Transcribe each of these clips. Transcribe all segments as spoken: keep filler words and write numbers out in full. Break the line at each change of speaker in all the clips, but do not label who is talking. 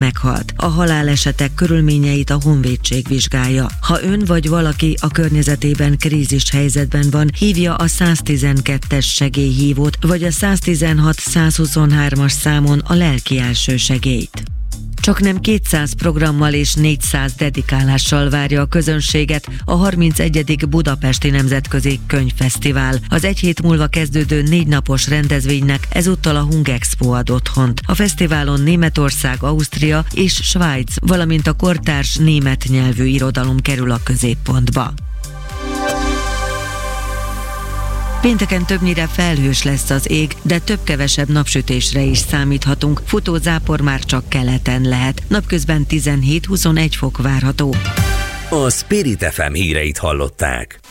meghalt. A halálesetek körülményeit a honvédség vizsgálja. Ha ön vagy valaki a környezetében krízis helyzetben van, hívja a száztizenkettes segélyhívót, vagy a száztizenhat százhuszonhármas számon a lelki elsősegélyt. Csaknem kétszáz programmal és négyszáz dedikálással várja a közönséget a harmincegyedik Budapesti Nemzetközi Könyvfesztivál. Az egy hét múlva kezdődő négy napos rendezvénynek ezúttal a Hungexpo ad otthont. A fesztiválon Németország, Ausztria és Svájc, valamint a kortárs német nyelvű irodalom kerül a középpontba. Pénteken többnyire felhős lesz az ég, de több-kevesebb napsütésre is számíthatunk. Futó zápor már csak keleten lehet. Napközben tizenhét-huszonegy fok várható.
A Spirit ef em híreit hallották.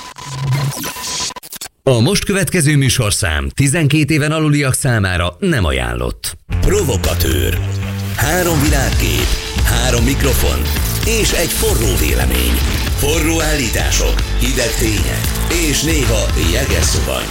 A most következő műsorszám tizenkét éven aluliak számára nem ajánlott. Provokatőr. Három világkép, három mikrofon és egy forró vélemény. Forró állítások, hideg tények és néha jeges szuvany.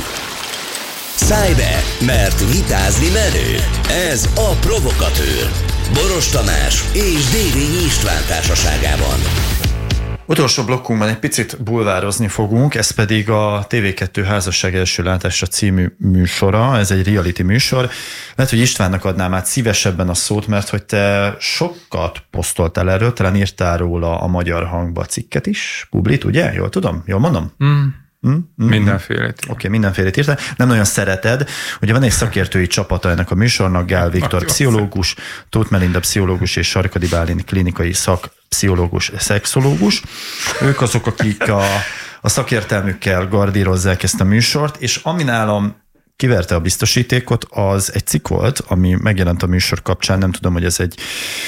Szállj be, mert vitázni menő. Ez a Provokatőr. Boros Tamás és Dévényi István társaságában.
Utolsó blokkunkban egy picit bulvározni fogunk, ez pedig a té vé kettő Házasság első látásra című műsora, ez egy reality műsor. Lehet, hogy Istvánnak adnám át szívesebben a szót, mert hogy te sokat posztoltál erről, talán írtál róla a Magyar Hangba cikket is, publit, ugye? Jól tudom? Jól mondom?
Mm.
Mm? Mm?
Mindenfélét.
Oké, okay, mindenfélét írtál. Nem nagyon szereted. Ugye van egy szakértői csapata ennek a műsornak, Gál Viktor pszichológus, Tóth Melinda pszichológus és Sarkadi Bálint klinikai szakpszichológus, szexológus. Ők azok, akik a, a szakértelmükkel gardírozzák ezt a műsort, és ami nálam kiverte a biztosítékot, az egy cikk volt, ami megjelent a műsor kapcsán, nem tudom, hogy ez egy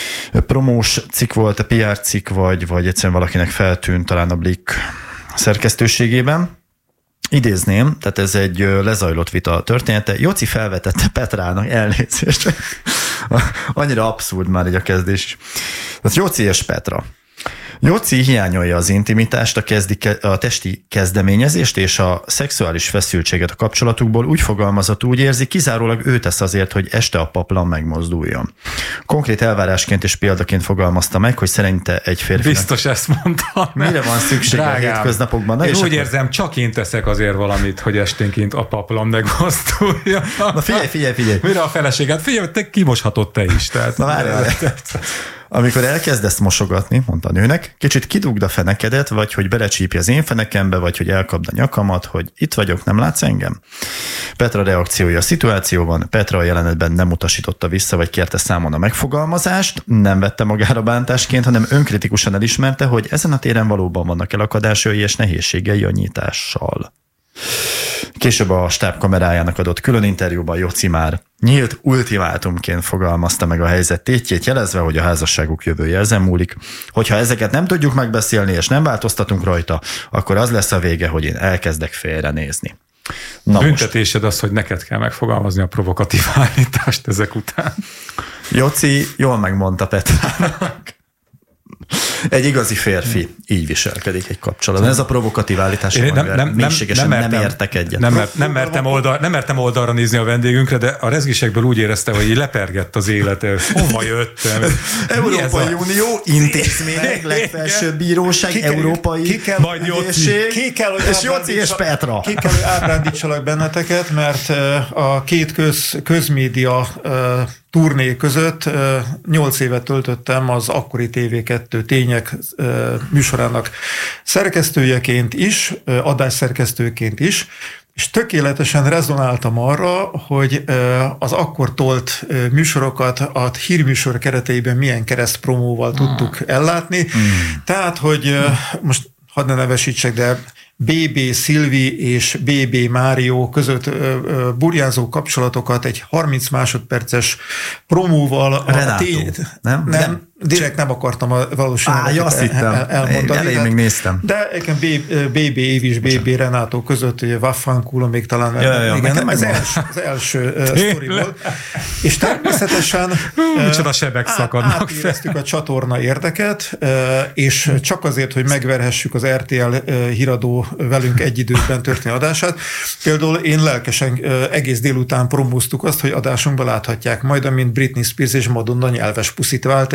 promós cikk volt, a pé er cikk, vagy, vagy egyszerűen valakinek feltűnt, talán a Blick szerkesztőségében. Idézném, tehát ez egy lezajlott vita története. Jóci felvetette Petrának, elnézést. Annyira abszurd már így a kezdés. Tehát Jóci és Petra. Jóci hiányolja az intimitást, a, kezdi, a testi kezdeményezést és a szexuális feszültséget a kapcsolatukból, úgy fogalmazott, úgy érzi, kizárólag ő tesz azért, hogy este a paplan megmozduljon. Konkrét elvárásként és példaként fogalmazta meg, hogy szerinte egy férfi.
Biztos ezt mondtam.
Mire van szükség a hétköznapokban? Na,
én
és
úgy
akkor...
érzem, csak én teszek azért valamit, hogy esténként a paplan megmozduljon.
Na figyelj, figyelj, figyelj.
Mire a feleséget? Figyelj, te kimoshatod te is. Tehát,
na várjál. Amikor elkezdesz mosogatni, mondta a nőnek, kicsit kidugd a fenekedet, vagy hogy belecsípj az én fenekembe, vagy hogy elkapd a nyakamat, hogy itt vagyok, nem látsz engem? Petra reakciója a szituációban, Petra a jelenetben nem utasította vissza, vagy kérte számon a megfogalmazást, nem vette magára bántásként, hanem önkritikusan elismerte, hogy ezen a téren valóban vannak elakadásai és nehézségei a nyitással. Később a stáb kamerájának adott külön interjúban Jóci már nyílt ultimátumként fogalmazta meg a helyzet tétjét, jelezve, hogy a házasságuk jövője ezen múlik. Hogyha ezeket nem tudjuk megbeszélni, és nem változtatunk rajta, akkor az lesz a vége, hogy én elkezdek félrenézni. Na
büntetésed most. Az, hogy neked kell megfogalmazni a provokatív állítást ezek után.
Jóci jól megmondta Petrának. Egy igazi férfi így viselkedik egy kapcsolatban. Ez a provokatív állítás,
nem, nem, nem,
mélységesen
nem,
nem,
nem
értek egyet.
Nem, mer, nem, mertem oldal, nem mertem oldalra nézni a vendégünkre, de a rezgisekből úgy érezte, hogy így lepergett az élete. Hova jöttem?
Európai Unió, intézmények, legfelsőbb bíróság, ki, Európai
ki kell,
majd Jóci.
Ki kell, hogy
és Jóci és Petra.
Ki kell, hogy ábrándítsalak benneteket, mert a két köz, közmédia turné között nyolc évet töltöttem az akkori té vé kettő Tények műsorának szerkesztőjeként is, adásszerkesztőként is, és tökéletesen rezonáltam arra, hogy az akkor tolt műsorokat a hírműsor kereteiben milyen keresztpromóval tudtuk ellátni. Mm. Tehát, hogy most hadd ne nevesítsek, de bé bé Szilvi és bé bé Mário között burjánzó kapcsolatokat egy harminc másodperces promóval.
Renátó,
tény...
nem?
Nem, nem. Direkt nem akartam a valóságot el, elmondani.
Elején még néztem.
De egyébként bé bé Évi és bé bé Renátó között, ugye Waffrankulo még talán
ja, ja,
igen, az, első, az első sztori volt. És természetesen
micsoda sebek szakadnak
átéreztük a csatorna érdeket, és csak azért, hogy megverhessük az er té el híradó velünk egy időben történő adását. Például én lelkesen egész délután promóztuk azt, hogy adásunkban láthatják majd, amint Britney Spears és Madonna nyelves puszit vált